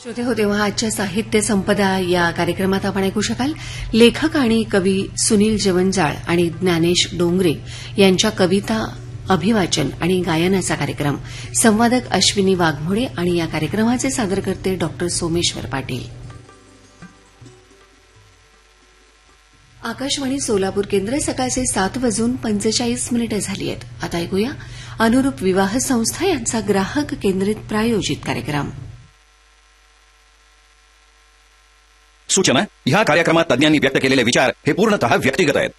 श्रोते हो, तेव्हा आजच्या साहित्य संपदा या कार्यक्रमात आपण ऐकू शकाल लेखक आणि कवी सुनील जवंजाळ आणि ज्ञानेश डोंगरे यांच्या कविता अभिवाचन आणि गायनाचा कार्यक्रम. संवादक अश्विनी वाघमोडे आणि या कार्यक्रमाचे सादरकर्ते डॉ सोमेश्वर पाटील. आकाशवाणी सोलापूर केंद्र सकाळचे 7:45 झाली आहेत. आता ऐकूया अनुरूप विवाह संस्था यांचा ग्राहक केंद्रित प्रायोजित कार्यक्रम. सूचना: ह्या कार्यक्रमात तज्ञांनी व्यक्त केलेले विचार हे पूर्णतः व्यक्तिगत आहेत.